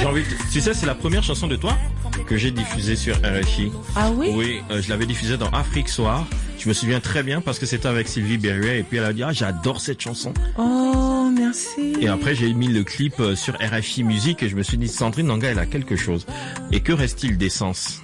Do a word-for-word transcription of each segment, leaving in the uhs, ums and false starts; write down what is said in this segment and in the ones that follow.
J'ai envie de... Tu sais, c'est la première chanson de toi que j'ai diffusée sur R F I. Ah oui? Oui, euh, je l'avais diffusée dans Afrique Soir. Je me souviens très bien parce que c'était avec Sylvie Berruet et puis elle a dit, ah, j'adore cette chanson. Oh, merci. Et après, j'ai mis le clip sur R F I Musique et je me suis dit, Sandrine Nanga, elle a quelque chose. Et que reste-t-il d'Essence?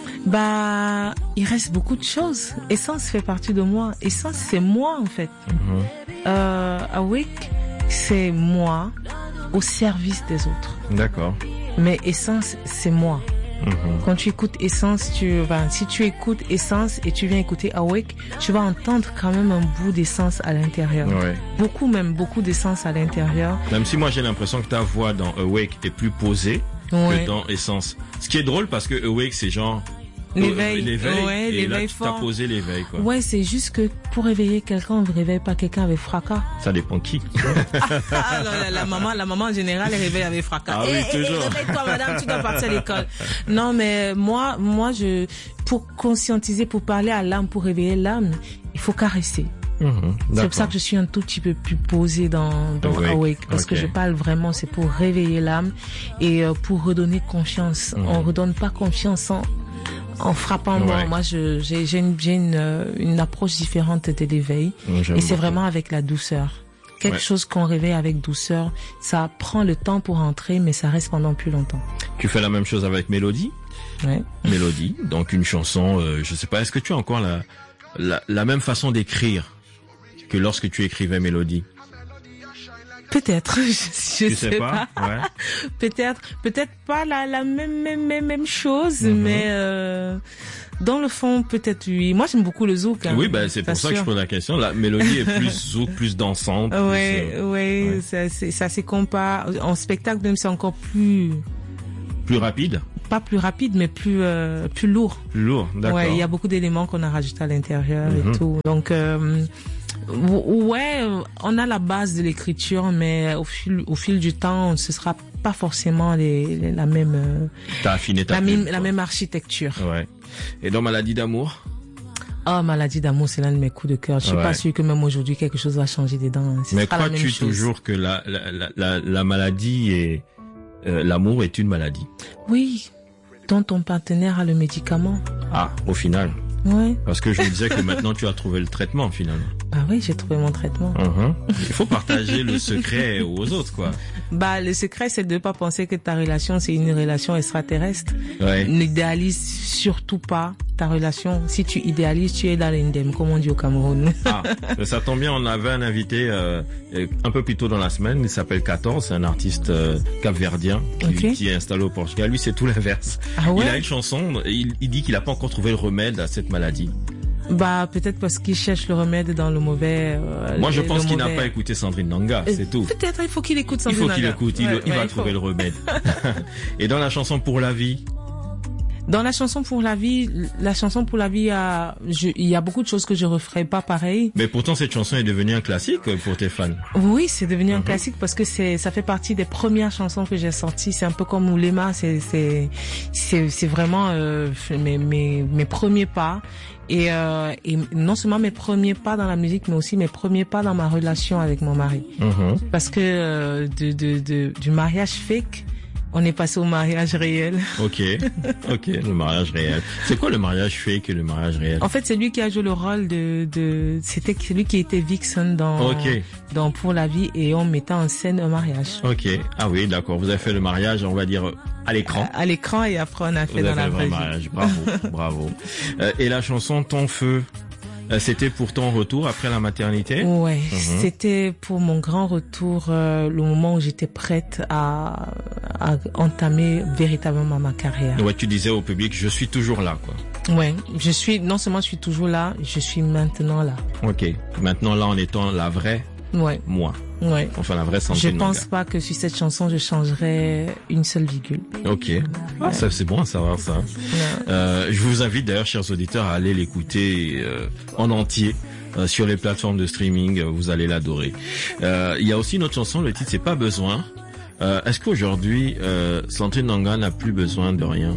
Bah, il reste beaucoup de choses. Essence fait partie de moi. Essence, c'est moi, en fait. Mm-hmm. Euh, Awake, c'est moi au service des autres. D'accord. Mais Essence, c'est moi. Mm-hmm. Quand tu écoutes Essence, tu vas, si tu écoutes Essence et tu viens écouter Awake, tu vas entendre quand même un bout d'essence à l'intérieur. Ouais. Beaucoup même, beaucoup d'essence à l'intérieur. Même si moi j'ai l'impression que ta voix dans Awake est plus posée ouais. que dans Essence. Ce qui est drôle parce que Awake c'est genre l'éveil, l'éveil ouais, et l'éveil là tu fort. t'as posé l'éveil quoi. Ouais, c'est juste que pour réveiller quelqu'un, on ne réveille pas quelqu'un avec fracas. Ça dépend qui. ah, non, la, la maman, la maman en général, elle réveille avec fracas. Ah oui, hey, toujours. Hey, réveille-toi madame, tu dois partir à l'école. Non, mais moi, moi, je, pour conscientiser, pour parler à l'âme, pour réveiller l'âme, il faut caresser. Mmh, c'est pour ça que je suis un tout petit peu plus posée dans, dans Awake, Awake, parce okay. que je parle vraiment, c'est pour réveiller l'âme et euh, pour redonner confiance. Mmh. On redonne pas confiance en en frappant moi. Ouais. Moi, je, j'ai, j'ai, une, j'ai une, une approche différente de l'éveil. J'aime et c'est beaucoup. Vraiment avec la douceur. Quelque ouais. chose qu'on réveille avec douceur, ça prend le temps pour entrer, mais ça reste pendant plus longtemps. Tu fais la même chose avec Mélodie? Ouais. Mélodie, donc une chanson, euh, je sais pas, est-ce que tu as encore la, la, la même façon d'écrire que lorsque tu écrivais Mélodie? Peut-être, je, je tu sais, sais pas. pas. Ouais. Peut-être, peut-être pas la, la même, même, même, même chose, mm-hmm. mais euh, dans le fond, peut-être oui. Moi, j'aime beaucoup le zouk. Hein, oui, ben c'est pour sûr. ça que je pose la question. La mélodie est plus zouk, plus dansante. Oui, euh, ouais, ouais. ça, c'est, ça c'est compas. En spectacle, même, c'est encore plus. Plus rapide. Pas plus rapide, mais plus euh, plus lourd. Plus lourd, d'accord. Ouais, il y a beaucoup d'éléments qu'on a rajoutés à l'intérieur mm-hmm. et tout. Donc. Euh, Ouais, on a la base de l'écriture, mais au fil, au fil du temps, ce sera pas forcément les, les, la même, T'as affiné ta la, plume, même la même architecture. Ouais. Et dans Maladie d'amour? Oh, Maladie d'amour, c'est l'un de mes coups de cœur. Je suis ouais. pas sûre que même aujourd'hui quelque chose va changer dedans. Ce mais crois-tu toujours que la, la, la, la, la maladie et euh, l'amour est une maladie? Oui, dont ton partenaire a le médicament. Ah, au final. Ouais. Parce que je me disais que maintenant tu as trouvé le traitement finalement. Bah oui, j'ai trouvé mon traitement. Uh-huh. Il faut partager le secret aux autres, quoi. Bah le secret, c'est de ne pas penser que ta relation c'est une relation extraterrestre. Ouais. N'idéalise surtout pas ta relation. Si tu idéalises, tu es dans l'indem, comme on dit au Cameroun. Ah, ça tombe bien, on avait un invité euh, un peu plus tôt dans la semaine. Il s'appelle quatorze, c'est un artiste euh, capverdien qui, okay. qui est installé au Portugal. Lui, c'est tout l'inverse. Ah ouais? Il a une chanson, il, il dit qu'il n'a pas encore trouvé le remède à cette maladie. Bah peut-être parce qu'il cherche le remède dans le mauvais. Euh, Moi je le, pense le qu'il mauvais... n'a pas écouté Sandrine Nanga, c'est tout. Peut-être il faut qu'il écoute Sandrine Nanga. Il faut Nanga. qu'il écoute, il, ouais, il ouais, va il trouver faut. le remède. Et dans la chanson Pour la vie? Dans la chanson Pour la vie, la chanson Pour la vie, a, je, il y a beaucoup de choses que je referais pas pareil. Mais pourtant cette chanson est devenue un classique pour tes fans. Oui, c'est devenu mm-hmm. un classique parce que c'est, ça fait partie des premières chansons que j'ai sorties. C'est un peu comme Oulema, c'est, c'est, c'est, c'est vraiment euh, mes, mes, mes premiers pas. Et, euh, et non seulement mes premiers pas dans la musique, mais aussi mes premiers pas dans ma relation avec mon mari. Mm-hmm. Parce que euh, de, de, de, du mariage fake, on est passé au mariage réel. Ok, ok, le mariage réel. C'est quoi le mariage fake et le mariage réel? En fait, c'est lui qui a joué le rôle de, de, c'était celui qui était Vixen dans, okay. dans Pour la vie et on mettait en scène un mariage. Ok, ah oui, d'accord. Vous avez fait le mariage, on va dire, à l'écran. À, à l'écran et après on a fait Vous dans avez la vraie vie. Mariage. Bravo, bravo. Euh, et la chanson Ton feu? C'était pour ton retour après la maternité? Ouais, mm-hmm. C'était pour mon grand retour, euh, le moment où j'étais prête à, à entamer véritablement ma carrière. Ouais, tu disais au public, je suis toujours là, quoi. Ouais, je suis, non seulement je suis toujours là, je suis maintenant là. Ok, maintenant là en étant la vraie ouais. moi. Ouais. Enfin, la vraie Sandrine Je pense Nanga. pas que sur cette chanson, je changerais une seule virgule. Ok. Ah, ouais. Ça, c'est bon à savoir ça. Ouais. Euh, je vous invite d'ailleurs, chers auditeurs, à aller l'écouter euh, en entier euh, sur les plateformes de streaming. Vous allez l'adorer. Euh, il y a aussi une autre chanson, le titre c'est Pas besoin. Euh, est-ce qu'aujourd'hui, euh, Sandrine Nanga n'a plus besoin de rien?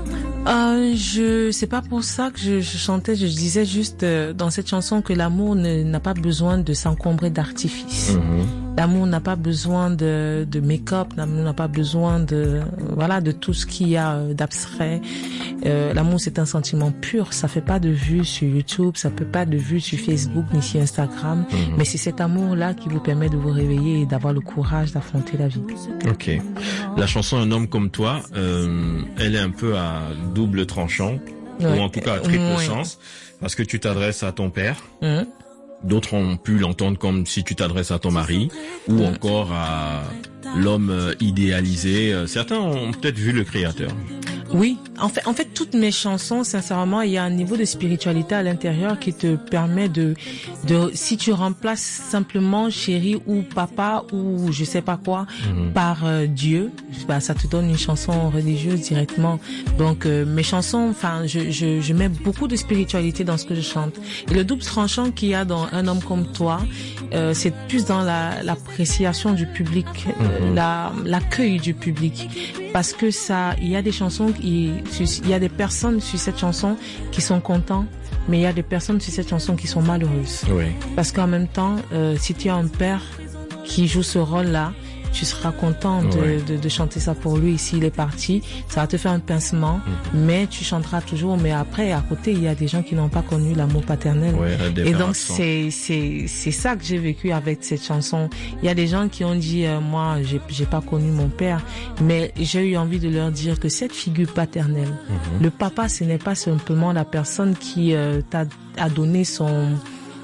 Euh, je, c'est pas pour ça que je, je chantais, je disais juste euh, dans cette chanson que l'amour ne, n'a pas besoin de s'encombrer d'artifices. Mmh. L'amour n'a pas besoin de, de make-up, l'amour n'a pas besoin de, voilà, de tout ce qu'il y a d'abstrait. Euh, l'amour, c'est un sentiment pur. Ça fait pas de vues sur YouTube, ça fait pas de vues sur Facebook ni sur Instagram. Mmh. Mais c'est cet amour-là qui vous permet de vous réveiller et d'avoir le courage d'affronter la vie. Ok. La chanson Un homme comme toi, euh, elle est un peu à double tranchant, ouais. ou en tout cas à triple ouais. sens, parce que tu t'adresses à ton père. Mmh. D'autres ont pu l'entendre comme si tu t'adresses à ton mari, ou mmh. encore à l'homme idéalisé. Certains ont peut-être vu le Créateur. Oui, en fait, en fait, toutes mes chansons, sincèrement, il y a un niveau de spiritualité à l'intérieur qui te permet de, de, si tu remplaces simplement chéri ou papa ou je sais pas quoi mmh. par euh, Dieu, bah ça te donne une chanson religieuse directement. Donc euh, mes chansons, enfin, je, je, je mets beaucoup de spiritualité dans ce que je chante. Et le double tranchant qu'il y a dans Un homme comme toi, euh, c'est plus dans la l'appréciation du public, euh, mmh. la l'accueil du public, parce que ça, il y a des chansons Il, il y a des personnes sur cette chanson qui sont contents, mais il y a des personnes sur cette chanson qui sont malheureuses. Oui. Parce qu'en même temps, euh, si tu as un père qui joue ce rôle-là, tu seras content de, oui. de, de chanter ça pour lui. Et s'il est parti, ça va te faire un pincement, mmh. mais tu chanteras toujours. Mais après, à côté, il y a des gens qui n'ont pas connu l'amour paternel. Oui, et donc, c'est, c'est, c'est ça que j'ai vécu avec cette chanson. Il y a des gens qui ont dit, euh, moi, j'ai, j'ai pas connu mon père, mais j'ai eu envie de leur dire que cette figure paternelle, mmh. le papa, ce n'est pas simplement la personne qui euh, t'a a donné son,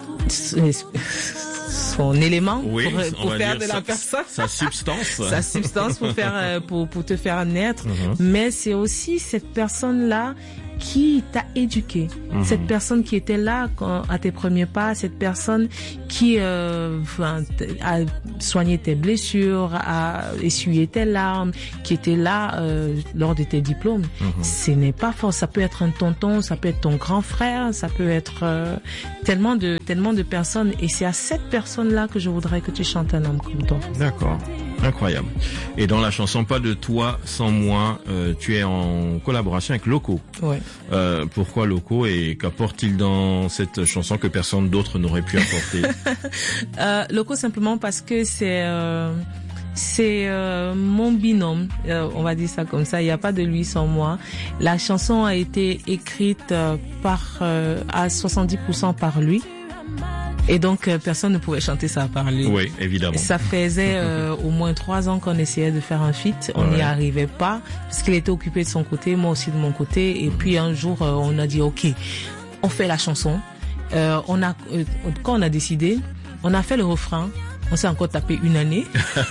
son élément oui, pour, pour faire de la sa, personne, sa substance, sa substance pour faire pour pour te faire naître. Mm-hmm. Mais c'est aussi cette personne là qui t'a éduqué, mmh. cette personne qui était là quand, à tes premiers pas, cette personne qui euh, enfin, a soigné tes blessures, a essuyé tes larmes, qui était là euh, lors de tes diplômes. Mmh. Ce n'est pas fort. Ça peut être un tonton, ça peut être ton grand frère, ça peut être euh, tellement de tellement de personnes. Et c'est à cette personne-là que je voudrais que tu chantes Un homme comme toi. D'accord. Incroyable. Et dans la chanson Pas de toi sans moi, euh, tu es en collaboration avec Loco. Ouais. Euh, pourquoi Loco et qu'apporte-t-il dans cette chanson que personne d'autre n'aurait pu apporter? euh, Loco simplement parce que c'est euh, c'est euh, mon binôme. Euh, on va dire ça comme ça. Il n'y a pas de lui sans moi. La chanson a été écrite euh, par euh, à soixante-dix pour cent par lui. Et donc, euh, personne ne pouvait chanter ça par lui. Oui, évidemment. Ça faisait euh, au moins trois ans qu'on essayait de faire un feat. On n'y ouais. arrivait pas, parce qu'il était occupé de son côté, moi aussi de mon côté. Et mmh. puis un jour, euh, on a dit, OK, on fait la chanson. Euh, on a, euh, quand on a décidé, on a fait le refrain. On s'est encore tapé une année.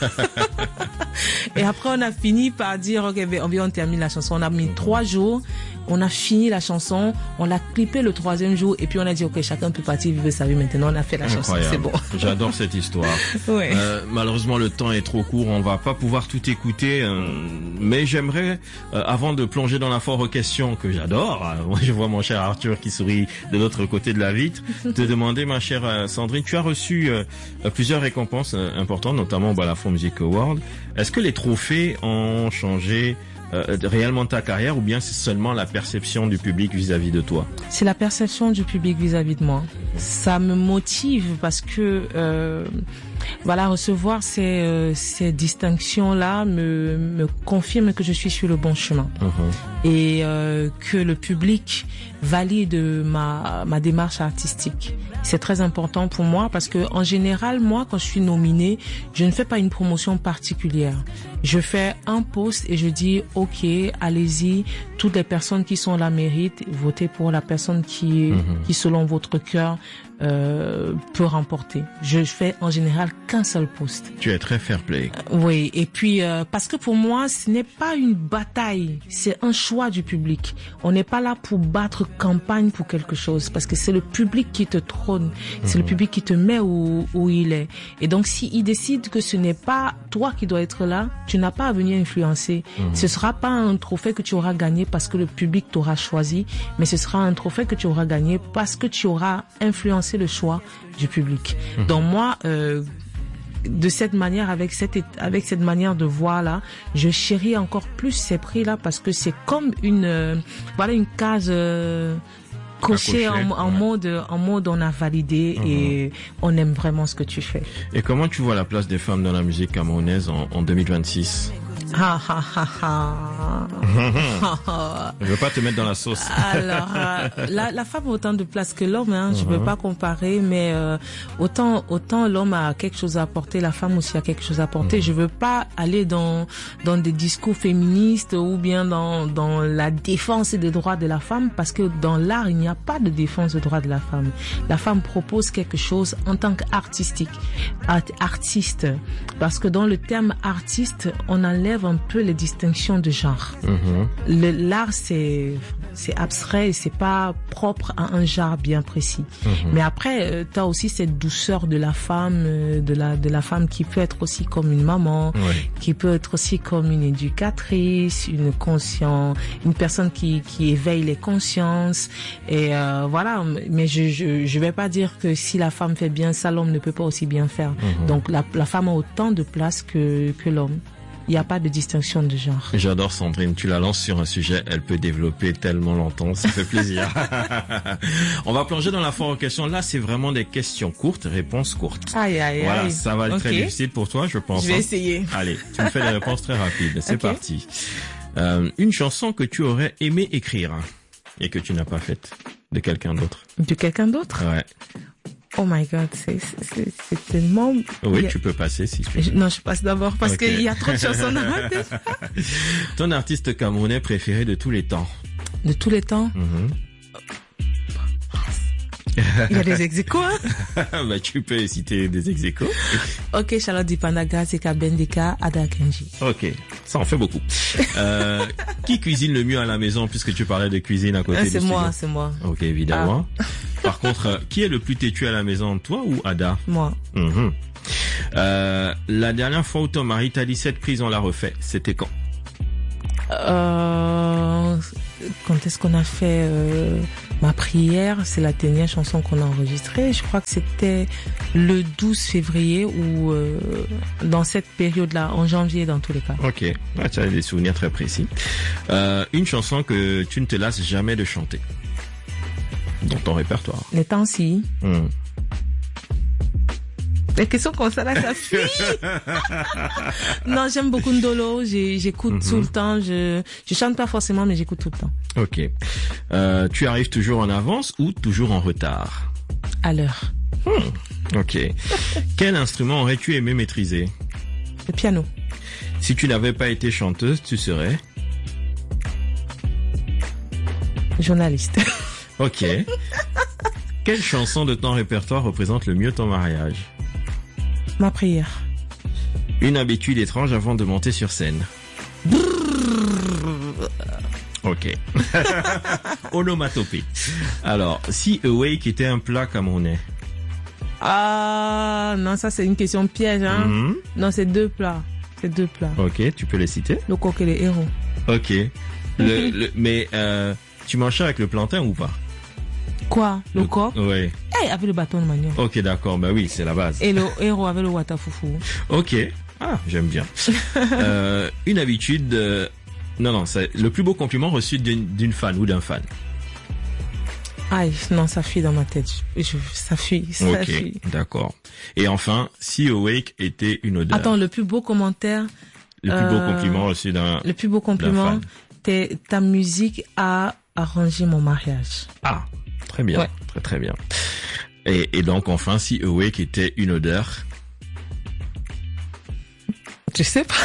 Et après, on a fini par dire, OK, on vient, on termine la chanson. On a mis trois jours. On a fini la chanson. On l'a clippé le troisième jour. Et puis, on a dit, OK, chacun peut partir vivre sa vie maintenant. On a fait la Incroyable. chanson. C'est bon. J'adore cette histoire. Ouais. Euh, malheureusement, le temps est trop court. On va pas pouvoir tout écouter. Euh, mais j'aimerais, euh, avant de plonger dans la foire aux questions que j'adore, euh, je vois mon cher Arthur qui sourit de l'autre côté de la vitre, te demander, ma chère Sandrine, tu as reçu euh, plusieurs récompenses importantes, notamment bah, la Afro Music Award. Est-ce que les trophées ont changé euh, réellement ta carrière ou bien c'est seulement la perception du public vis-à-vis de toi? C'est la perception du public vis-à-vis de moi. Ça me motive parce que euh, voilà, recevoir ces, euh, ces distinctions-là me, me confirme que je suis sur le bon chemin. Uh-huh. Et euh, que le public valide ma, ma démarche artistique. C'est très important pour moi parce que en général, moi, quand je suis nominée, je ne fais pas une promotion particulière. Je fais un post et je dis, OK, allez-y, toutes les personnes qui sont là méritent, votez pour la personne qui, mm-hmm. qui selon votre cœur, euh, peut remporter. Je fais en général qu'un seul post. Tu es très fair play. Euh, oui, et puis euh, parce que pour moi, ce n'est pas une bataille, c'est un choix du public. On n'est pas là pour battre campagne pour quelque chose, parce que c'est le public qui te trône, c'est mmh. le public qui te met où, où il est. Et donc, s'il décide que ce n'est pas toi qui dois être là, tu n'as pas à venir influencer. Mmh. Ce sera pas un trophée que tu auras gagné parce que le public t'aura choisi, mais ce sera un trophée que tu auras gagné parce que tu auras influencé le choix du public. Mmh. Donc moi, euh, de cette manière, avec cette avec cette manière de voir là, je chéris encore plus ces prix là parce que c'est comme une euh, voilà une case euh, coché en, en ouais. mode, en mode on a validé mm-hmm. et on aime vraiment ce que tu fais. Et comment tu vois la place des femmes dans la musique camerounaise en, en deux mille vingt-six? Ah, ah, ah, ah. Je veux pas te mettre dans la sauce. Alors, euh, la, la femme a autant de place que l'homme, hein. Je uh-huh. veux pas comparer, mais euh, autant autant l'homme a quelque chose à apporter, la femme aussi a quelque chose à apporter. Uh-huh. Je veux pas aller dans dans des discours féministes ou bien dans dans la défense des droits de la femme, parce que dans l'art il n'y a pas de défense des droits de la femme. La femme propose quelque chose en tant qu'artistique, art, artiste, parce que dans le terme artiste, on enlève un peu les distinctions de genre. Mm-hmm. Le, l'art, c'est, c'est abstrait et c'est pas propre à un genre bien précis. Mm-hmm. Mais après, euh, t'as aussi cette douceur de la femme, euh, de la, de la femme qui peut être aussi comme une maman, ouais. qui peut être aussi comme une éducatrice, une conscience, une personne qui, qui éveille les consciences. Et, euh, voilà. Mais je, je, je vais pas dire que si la femme fait bien ça, l'homme ne peut pas aussi bien faire. Mm-hmm. Donc, la, la femme a autant de place que, que l'homme. Il n'y a pas de distinction de genre. J'adore Sandrine, tu la lances sur un sujet, elle peut développer tellement longtemps, ça fait plaisir. On va plonger dans la foire aux questions. Là, c'est vraiment des questions courtes, réponses courtes. Aïe, aïe, voilà, aïe. Ça va être okay. très difficile pour toi, je pense. Je vais hein. essayer. Allez, tu me fais des réponses très rapides. C'est okay. parti. Euh, une chanson que tu aurais aimé écrire et que tu n'as pas faite de quelqu'un d'autre. De quelqu'un d'autre? Ouais. Oh my God, c'est, c'est, c'est tellement... Oui, a... tu peux passer si tu veux. Je... Non, je passe d'abord parce okay. qu'il y a trop de chansons dans ma tête. Ton artiste camerounais préféré de tous les temps? De tous les temps? Mm-hmm. Il y a des ex-échos, hein? Bah, tu peux citer des ex-échos. Ok, Charlotte Dipanaga, Zeka Bendika, Ada Kenji. Ok, ça en fait beaucoup. Euh, qui cuisine le mieux à la maison, puisque tu parlais de cuisine à côté ah, du c'est studio? moi, c'est moi. Ok, évidemment. Ah. Par contre, euh, qui est le plus têtu à la maison, toi ou Ada? Moi. Mm-hmm. Euh, la dernière fois où ton mari t'a dit cette prise, on l'a refait, c'était quand? Euh, quand est-ce qu'on a fait euh, ma prière? C'est la dernière chanson qu'on a enregistrée. Je crois que c'était le douze février ou euh, dans cette période-là, en janvier dans tous les cas. Ok, ah, tu as des souvenirs très précis. Euh, une chanson que tu ne te lasses jamais de chanter dans ton répertoire? Les temps-ci. Mmh. Les questions comme ça, là, ça fuit. Non, j'aime beaucoup Ndolo. J'écoute mm-hmm. tout le temps. Je, je chante pas forcément, mais j'écoute tout le temps. Ok. Euh, tu arrives toujours en avance ou toujours en retard? À l'heure. Hmm. Ok. Quel instrument aurais-tu aimé maîtriser? Le piano. Si tu n'avais pas été chanteuse, tu serais? Journaliste. Ok. Quelle chanson de ton répertoire représente le mieux ton mariage? Ma prière. Une habitude étrange avant de monter sur scène. Ok. Onomatopée. Alors, si Awake était un plat camerounais? Ah, non, ça c'est une question piège, hein. Mm-hmm. Non, c'est deux plats. C'est deux plats. Ok, tu peux les citer? Le coq et les héros. Ok. Le, le, mais, euh, tu manges ça avec le plantain ou pas? Quoi? Le, le coq? Oui. Eh, avec le bâton de manioc. Ok, d'accord. Bah oui, c'est la base. Et le héros avec le watafoufou. Ok. Ah, j'aime bien. euh, une habitude... Euh... Non, non, c'est le plus beau compliment reçu d'une, d'une fan ou d'un fan. Aïe, non, ça fuit dans ma tête. Je, je, ça fuit, ça Ok, fuit. D'accord. Et enfin, si Awake était une odeur? Attends, le plus beau commentaire... Le plus euh, beau compliment reçu d'un Le plus beau compliment, t'es, ta musique a arrangé mon mariage. Ah, très bien, ouais. très très bien. Et, et donc enfin, si Awake était une odeur? Je sais pas.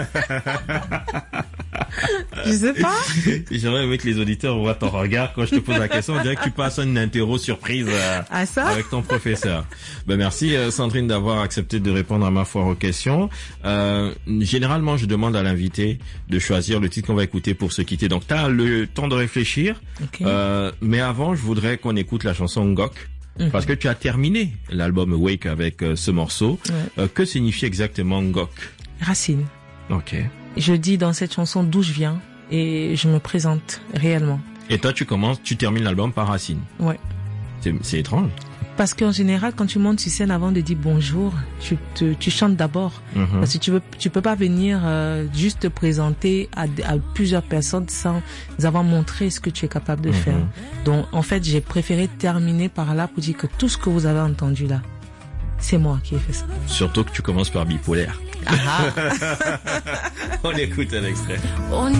Je sais pas. J'aimerais aimé que les auditeurs voient ton regard quand je te pose la question. On dirait que tu passes une interro surprise euh, ah, ça avec ton professeur. Ben merci euh, Sandrine d'avoir accepté de répondre à ma foire aux questions. Euh, généralement, je demande à l'invité de choisir le titre qu'on va écouter pour se quitter. Donc, tu as le temps de réfléchir. Okay. Euh, mais avant, je voudrais qu'on écoute la chanson Ngok. Mm-hmm. Parce que tu as terminé l'album Awake avec euh, ce morceau. Ouais. Euh, que signifie exactement Ngok? Racine. Ok. Je dis dans cette chanson d'où je viens et je me présente réellement. Et toi, tu commences, tu termines l'album par Racine. Ouais. C'est, c'est étrange. Parce qu'en général, quand tu montes sur scène, avant de dire bonjour, tu, te, tu chantes d'abord. Mm-hmm. Parce que tu veux, tu peux pas venir euh, juste te présenter à, à plusieurs personnes sans avoir montré ce que tu es capable de mm-hmm. faire. Donc, en fait, j'ai préféré terminer par là pour dire que tout ce que vous avez entendu là, c'est moi qui ai fait ça. Surtout que tu commences par bipolaire. Ah. On écoute un extrait. On